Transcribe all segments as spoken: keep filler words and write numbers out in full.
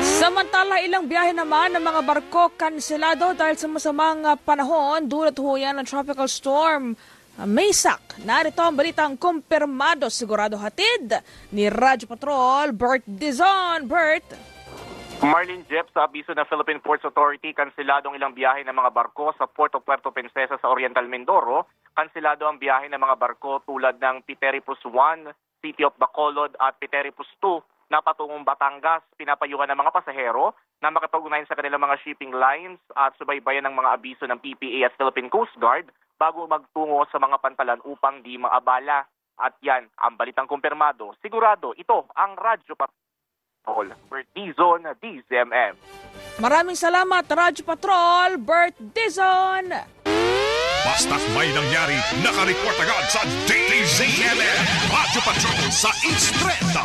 Samantala, ilang biyahe naman ng mga barko kanselado dahil sa masamang panahon dulot ho yan ng tropical storm Maysak. Narito ang balitang kumpirmado, sigurado hatid ni Radyo Patrol, Bert Dizon. Bert? Marlene Jeff, sa abiso ng Philippine Ports Authority, kanseladong ilang biyahe ng mga barko sa Port of Puerto Princesa sa Oriental Mindoro. Kanselado ang biyahe ng mga barko tulad ng Piteripus one, City of Bacolod at Piteripus two na patungong Batangas. Pinapayuhan ng mga pasahero na makipag-ugnayan sa kanilang mga shipping lines at subaybayan ng mga abiso ng P P A at Philippine Coast Guard bago magtungo sa mga pantalan upang di maabala. At yan, ang balitang kumpirmado. Sigurado, ito ang Radyo Patrol, Bert Dizon, D Z M M. Maraming salamat, Radyo Patrol, Bert Dizon. Basta't may nangyari, nakareport agad sa D Z M M. Radyo Patrol sa Instreta.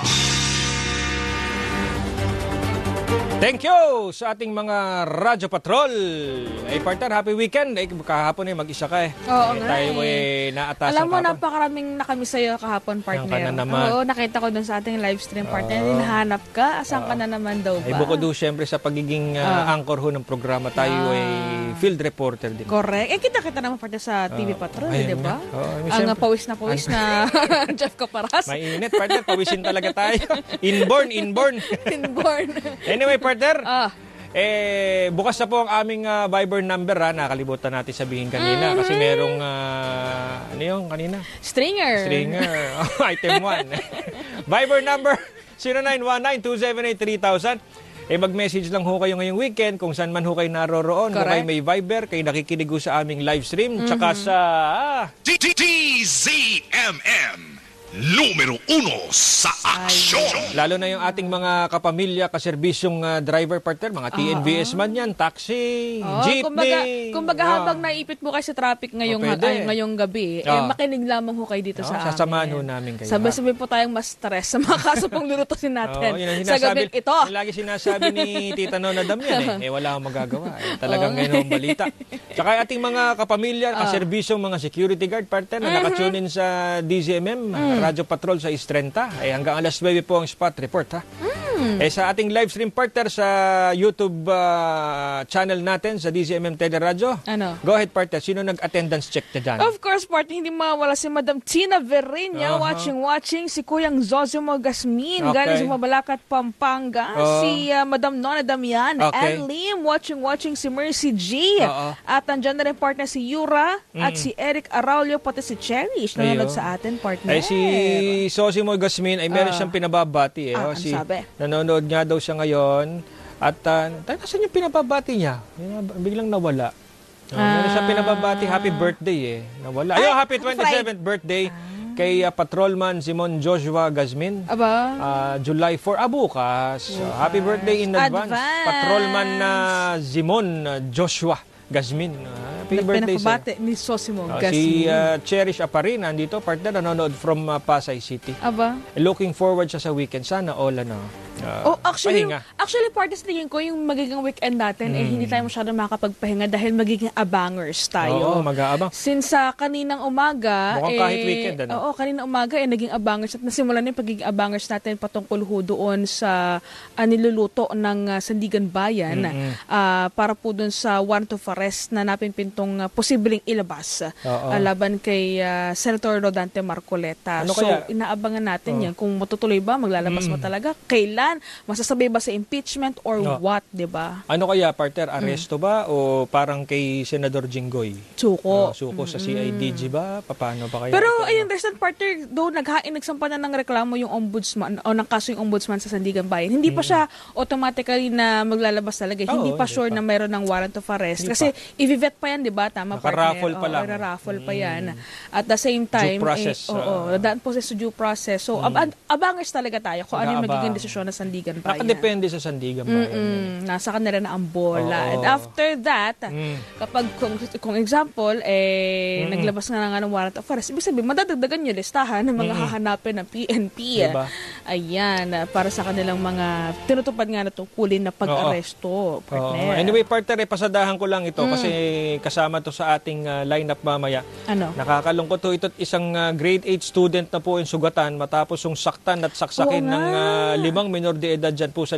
Thank you sa ating mga Radyo Patrol. Ay, partner, happy weekend. Ay, kahapon eh, mag-isa ka eh. Oo eh, nga tayo eh. eh, naatasan Alam mo, kahapon. napakaraming nakamiss sa'yo kahapon, partner. Saan ka na naman? Oo, nakita ko dun sa ating live stream, partner. Oo. Hinahanap ka. Asan ka na naman daw ba? Ay, bukod doon, syempre, sa pagiging uh, Ah. anchor ho ng programa, tayo Ah. ay field reporter din. Correct. Eh, kita-kita naman, partner, sa T V Patrol, ayun di ba? nga. Oo, Ang siyempre. uh, pawis na pawis na Jeff Caparas. Mainit, partner. Pawisin talaga tayo. Inborn, inborn. Inborn. Anyway, partner. Ah. Eh, bukas na po ang aming uh, Viber number, ha. Nakalimutan natin sabihin kanina. Mm-hmm. Kasi merong, uh, ano yung kanina? Stringer. Stringer. Oh, item one. Viber number zero nine one nine two seven eight three thousand. Eh, mag-message lang ho kayo ngayong weekend kung saan man ho kayo naroroon. Kung kayo may Viber, kayo nakikinig ho sa aming live stream. Mm-hmm. Tsaka sa... Ah, D Z M M. Numero uno sa aksyon. lalo na yung ating mga kapamilya, kaserbisyong uh, driver partner, mga T N V S man yan, taxi, Oh, jeepney. kumbaga, kumbaga Ah. habang naipit mo kayo sa traffic ngayong, Oh, pwede. ay, ngayong gabi, eh, Ah. makinig lamang ho kayo dito Oh, sa amin. sasamahan ho namin kayo, Sabay-sabay po tayong mas stress sa mga kaso pong lulutusin natin Oo, yun ang sa sinasabi, gabi ito. yung lagi sinasabi ni Tita Nona Dam yan eh. Eh, wala akong magagawa. Eh, talagang ngayon ang balita. Tsaka ating mga kapamilya, kaserbisyong mga security guard partner na nakatune in sa D Z M M, Radyo Patrol sa Istrenta. Eh, hanggang alas nuwebe po ang spot report, ha? Eh, sa ating live stream partner sa YouTube uh, channel natin sa D Z M M Teleradyo. Ano? Go ahead, partner. Sino nag-attendance check na dyan? Of course, partner, hindi mawala si Madam Tina Verinya, Uh-huh. watching-watching, si Kuyang Zosimo Gasmin, Okay. galing sa Mabalacat, Pampanga, Oo. si uh, Madam Nona Damian, Okay. Ann Lim, watching-watching si Mercy G, Oo. at andyan na rin partner si Yura, at si Eric Araulio, pati si Cherish, nanonood Ayun. sa atin, partner. Ay, si Sosimo Gasmin ay meron Ah. siyang pinababati. Eh. Ah, Oh, ano si, sabi? nanonood nga daw siya ngayon. At uh, saan yung pinababati niya? Biglang nawala. Oh, meron Ah. siyang pinababati. Happy birthday eh. Nawala. Ayun, happy twenty-seventh birthday kay uh, Patrolman Simon Joshua Gasmin. Aba? Uh, July fourth, ah, bukas. So, happy birthday in advance. Advance. Patrolman na Simon uh, Joshua Gasmin. Uh, happy birthday sa'yo. Pinakabate ni Sosimo Uh, Gasmin. si uh, Cherish Aparin, nandito, partner, nanonood from uh, Pasay City. Aba? Looking forward siya sa weekend. Sana all, ano, uh, Oh, actually, pahinga. actually part is tingin ko yung magiging weekend natin eh hindi tayo masyadong makakapagpahinga dahil magiging abangers tayo. Oo, mag-aabang. Since sa kaninang umaga, Mukhang eh, kahit weekend, ano? Oo, kaninang umaga eh naging abangers at nasimulan na yung pagiging abangers natin patungkol ho doon sa ah, niluluto ng ah, Sandigan Bayan ah, para po doon sa warrant of arrest na napinpintong uh, posibleng ilabas Oo. ah, laban kay ah, Senator Rodante Marcoleta. Ano so, kaya? inaabangan natin yan kung matutuloy ba, maglalabas mo talaga, kailan, masasabay ba sa impeachment or Oo. what, di ba? Ano kaya, partner, aresto ba o parang kay Senador Jinggoy? Suko. Uh, suko sa C I D G ba? Paano ba kaya? Pero ito? ayun, there's that partner, though naghain, nagsampa na ng reklamo yung ombudsman o ng kaso yung ombudsman sa Sandigan Bayan, hindi pa siya automatically na maglalabas talaga. Oo, hindi pa hindi sure pa. na mayroon ng warrant of arrest. Hindi Kasi i-vet pa yan, di ba? Tama, Naka-raffle partner? pa lang. Oo, raffle pa yan. At the same time, process, eh, oo, ah. dadaan po sa due process. So, ab- abangers talaga tayo kung ano yung Mag-aabang. magiging desisyon ng Sandigan Bayan. Nakadepende sa Sandigan Bayan. Mm, nasa kanila na ang bola. Oo. And after that, Mm. kapag kung, kung example, eh, naglabas nga nga ng warrant of arrest, ibig sabihin, madadagdagan yung listahan ng mga hahanapin ng P N P. Diba? Ayan, para sa kanilang mga tinutupad nga na tungkulin na pag-aresto. Oo. Partner. Anyway, partner, eh, pasadahan ko lang ito kasi kasama to sa ating uh, lineup mamaya. Ano? Nakakalungkot to ito't isang uh, grade eight student na po yung sugatan matapos yung saktan at saksakin Oo nga. ng uh, limang minor de edad dyan po sa